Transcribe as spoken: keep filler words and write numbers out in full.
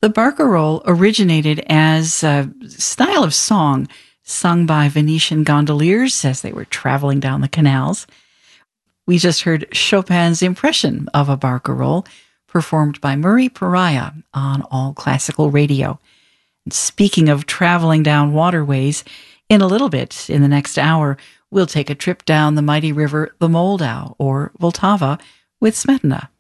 The barcarolle originated as a style of song sung by Venetian gondoliers as they were traveling down the canals. We just heard Chopin's impression of a barcarolle, performed by Murray Pariah on All Classical Radio. And speaking of traveling down waterways, in a little bit, in the next hour, we'll take a trip down the mighty river, the Moldau, or Vltava, with Smetana.